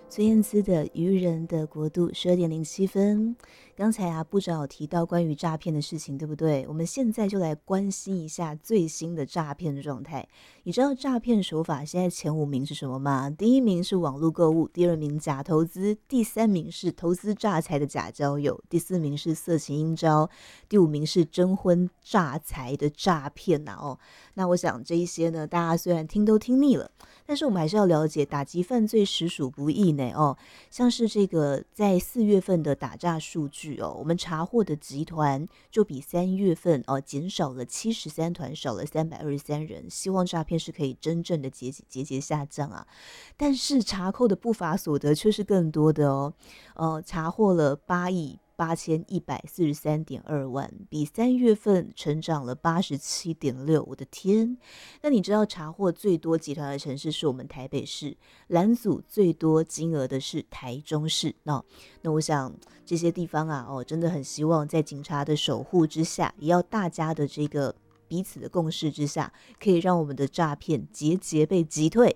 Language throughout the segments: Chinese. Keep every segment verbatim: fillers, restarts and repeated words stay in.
孙燕姿的《渔人的国度》十二点零七分。刚才啊，部长有提到关于诈骗的事情，对不对？我们现在就来关心一下最新的诈骗的状态。你知道诈骗手法现在前五名是什么吗？第一名是网络购物，第二名假投资，第三名是投资诈财的假交友，第四名是色情应招，第五名是征婚诈财的诈骗呐、啊。哦，那我想这一些呢，大家虽然听都听腻了，但是我们还是要了解，打击犯罪实属不易呢。哦，像是这个在四月份的打诈数据哦，我们查获的集团就比三月份哦减少了七十三团，少了三百二十三人。希望诈骗是可以真正的节节节下降啊，但是查扣的不法所得却是更多的哦，呃，查获了八亿。八千一百四十三点二万，比三月份成长了八十七点六。我的天！那你知道查获最多集团的城市是我们台北市，蓝组最多金额的是台中市。那那我想这些地方啊，哦，真的很希望在警察的守护之下，也要大家的这个彼此的共识之下，可以让我们的诈骗节节被击退。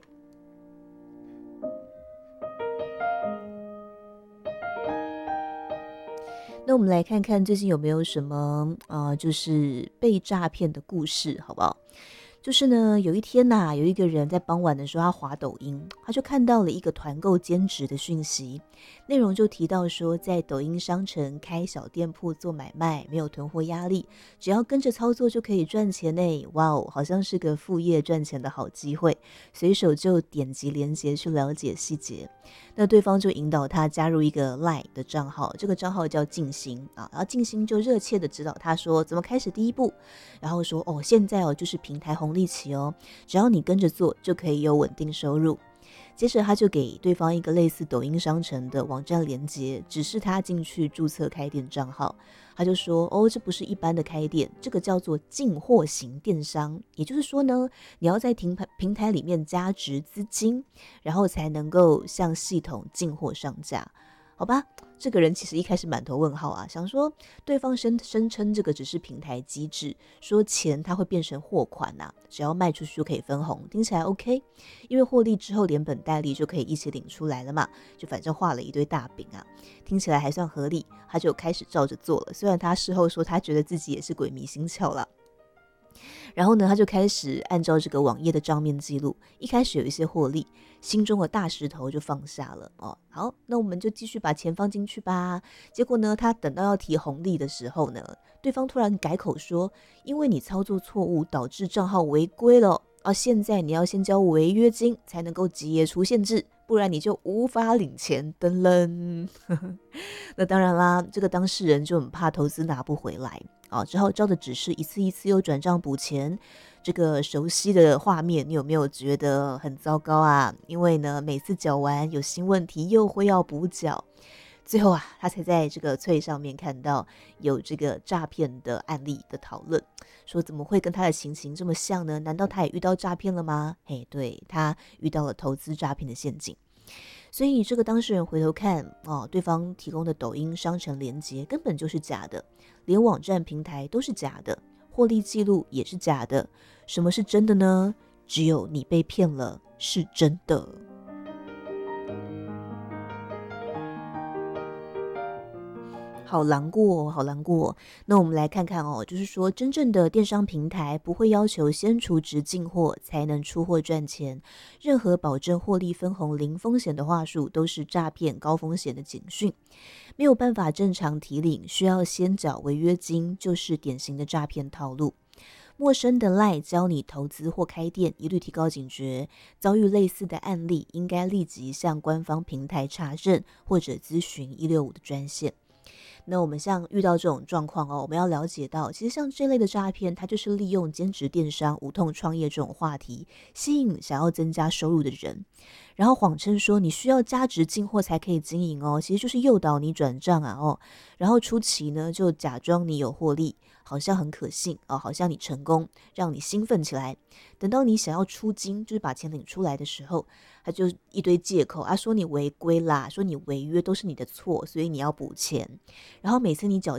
那我们来看看最近有没有什么呃，就是被诈骗的故事，好不好？就是呢，有一天呐、啊，有一个人在傍晚的时候，他滑抖音，他就看到了一个团购兼职的讯息，内容就提到说，在抖音商城开小店铺做买卖，没有囤货压力，只要跟着操作就可以赚钱呢。哇哦，好像是个副业赚钱的好机会，随手就点击连结去了解细节。那对方就引导他加入一个 LINE 的账号，这个账号叫静心啊，然后静心就热切的指导他说怎么开始第一步，然后说哦，现在哦就是平台红利期哦，只要你跟着做就可以有稳定收入。接着他就给对方一个类似抖音商城的网站连结，指示他进去注册开店账号。他就说哦，这不是一般的开店，这个叫做进货型电商，也就是说呢，你要在平台平台里面加值资金，然后才能够向系统进货上架。好吧，这个人其实一开始满头问号啊，想说对方声声称这个只是平台机制，说钱它会变成货款啊，只要卖出去就可以分红，听起来 OK， 因为获利之后连本带利就可以一起领出来了嘛，就反正画了一堆大饼啊，听起来还算合理，他就开始照着做了。虽然他事后说他觉得自己也是鬼迷心窍了。然后呢，他就开始按照这个网页的账面记录，一开始有一些获利，心中的大石头就放下了哦。好，那我们就继续把钱放进去吧。结果呢，他等到要提红利的时候呢，对方突然改口说，因为你操作错误导致账号违规了啊，现在你要先交违约金才能够解除限制，不然你就无法领钱。噔噔，那当然啦，这个当事人就很怕投资拿不回来啊，只好照着指示一次一次又转账补钱。这个熟悉的画面，你有没有觉得很糟糕啊？因为呢，每次缴完有新问题，又会要补缴。最后啊，他才在这个脆上面看到有这个诈骗的案例的讨论，说怎么会跟他的情形这么像呢？难道他也遇到诈骗了吗？嘿，对，他遇到了投资诈骗的陷阱。所以这个当事人回头看哦，对方提供的抖音商城连结根本就是假的，连网站平台都是假的，获利记录也是假的。什么是真的呢？只有你被骗了是真的。好难过哦，好难过哦。那我们来看看哦，就是说真正的电商平台不会要求先储值进货才能出货赚钱，任何保证获利分红零风险的话术都是诈骗高风险的警讯，没有办法正常提领，需要先缴违约金，就是典型的诈骗套路。陌生的 LINE 教你投资或开店，一律提高警觉。遭遇类似的案例，应该立即向官方平台查证或者咨询一六五的专线。那我们像遇到这种状况哦，我们要了解到，其实像这类的诈骗，它就是利用兼职电商、无痛创业这种话题，吸引想要增加收入的人，然后谎称说你需要加值进货才可以经营哦，其实就是诱导你转账啊哦，然后初期呢就假装你有获利，好像很可信哦，好像你成功，让你兴奋起来。等到你想要出金，就是把钱领出来的时候，他就一堆借口啊，说你违规啦，说你违约都是你的错，所以你要补钱。然后每次你缴